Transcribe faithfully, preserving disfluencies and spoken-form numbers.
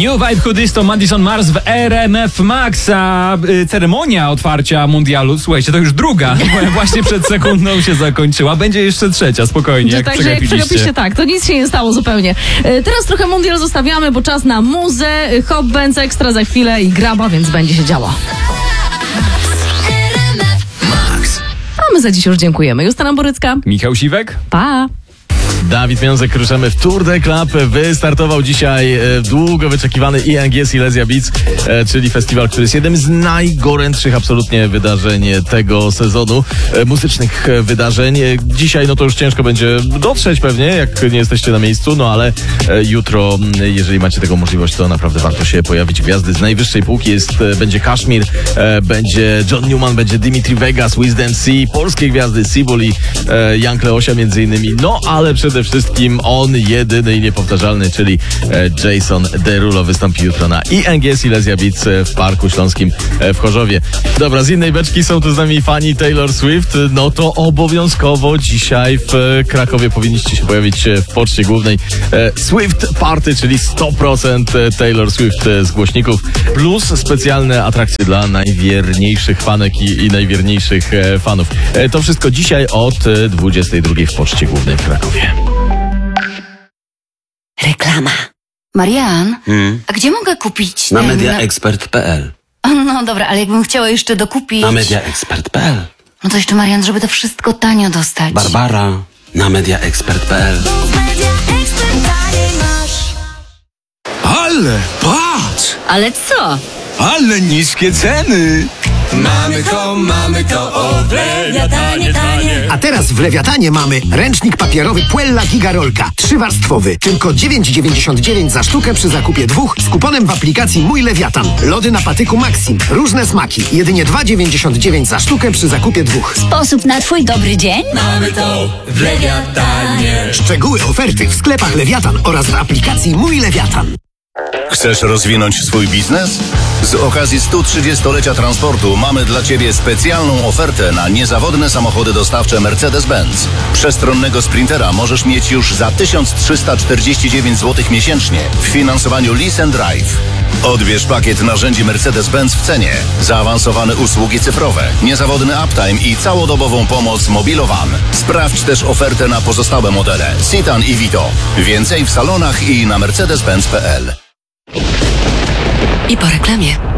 New Vibe Hoodisto, Madison Mars w R M F Max, a y, ceremonia otwarcia mundialu, słuchajcie, to już druga, właśnie przed sekundą się zakończyła. Będzie jeszcze trzecia, spokojnie, jak Także jak przegapiliście, tak, to nic się nie stało zupełnie. Y, teraz trochę mundial zostawiamy, bo czas na muzę, Hop Benz Extra za chwilę i graba, więc będzie się działo. A my za dziś już dziękujemy. Justyna Borycka. Michał Siwek. Pa! Dawid Miązek, ruszamy w Tour de Club. Wystartował dzisiaj e, długo wyczekiwany I N G Silesia Beats, e, czyli festiwal, który jest jednym z najgorętszych absolutnie wydarzeń tego sezonu, e, muzycznych wydarzeń. E, dzisiaj no to już ciężko będzie dotrzeć pewnie, jak nie jesteście na miejscu, no ale e, jutro, jeżeli macie tego możliwość, to naprawdę warto się pojawić. Gwiazdy z najwyższej półki jest, e, będzie Kashmir, e, będzie John Newman, będzie Dimitri Vegas, Wisdom C, polskie gwiazdy Sibul i e, Jan Kleosia między innymi, no ale przede wszystkim on jedyny i niepowtarzalny, czyli e, Jason Derulo wystąpi jutro na I N G Silesia Beats w Parku Śląskim e, w Chorzowie. Dobra, z innej beczki są tu z nami fani Taylor Swift, no to obowiązkowo dzisiaj w e, Krakowie powinniście się pojawić e, w poczcie głównej e, Swift Party, czyli sto procent Taylor Swift e, z głośników, plus specjalne atrakcje dla najwierniejszych fanek i, i najwierniejszych e, fanów. E, to wszystko dzisiaj od e, dwudziestej drugiej w poczcie głównej w Krakowie. Reklama. Marian, Hmm? a gdzie mogę kupić Na ten... mediaexpert kropka p l. No dobra, ale jakbym chciała jeszcze dokupić... Na mediaexpert kropka p l. No to jeszcze, Marian, żeby to wszystko tanio dostać. Barbara. Na mediaexpert kropka p l. Ale patrz! Ale co? Ale niskie ceny! Mamy to, mamy to, o Lewiatanie, tanie. A teraz w Lewiatanie mamy ręcznik papierowy Puella Gigarolka, trzywarstwowy, tylko dziewięć dziewięćdziesiąt dziewięć za sztukę przy zakupie dwóch z kuponem w aplikacji Mój Lewiatan. Lody na patyku Maxim, różne smaki, jedynie dwa dziewięćdziesiąt dziewięć za sztukę przy zakupie dwóch. Sposób na twój dobry dzień? Mamy to w Lewiatanie. Szczegóły oferty w sklepach Lewiatan oraz w aplikacji Mój Lewiatan. Chcesz rozwinąć swój biznes? Z okazji stu trzydziestolecia transportu mamy dla Ciebie specjalną ofertę na niezawodne samochody dostawcze Mercedes-Benz. Przestronnego Sprintera możesz mieć już za tysiąc trzysta czterdzieści dziewięć złotych miesięcznie w finansowaniu Lease and Drive. Odbierz pakiet narzędzi Mercedes-Benz w cenie, zaawansowane usługi cyfrowe, niezawodny uptime i całodobową pomoc Mobilowan. Sprawdź też ofertę na pozostałe modele Citan i Vito. Więcej w salonach i na mercedes benz kropka p l. I po reklamie.